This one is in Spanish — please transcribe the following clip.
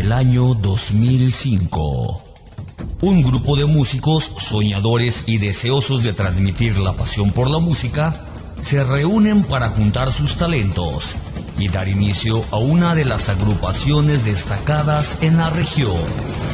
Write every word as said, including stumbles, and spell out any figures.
el año dos mil cinco. Un grupo de músicos soñadores y deseosos de transmitir la pasión por la música se reúnen para juntar sus talentos y dar inicio a una de las agrupaciones destacadas en la región.